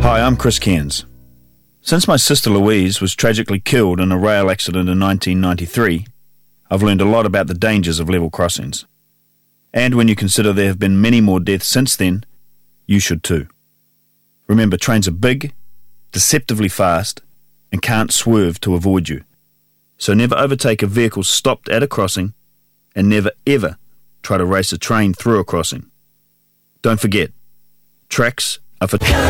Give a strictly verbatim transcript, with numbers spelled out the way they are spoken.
Hi, I'm Chris Cairns. Since my sister Louise was tragically killed in a rail accident in nineteen ninety-three, I've learned a lot about the dangers of level crossings. And when you consider there have been many more deaths since then, you should too. Remember, trains are big, deceptively fast, and can't swerve to avoid you. So never overtake a vehicle stopped at a crossing, and never ever try to race a train through a crossing. Don't forget, tracks are for...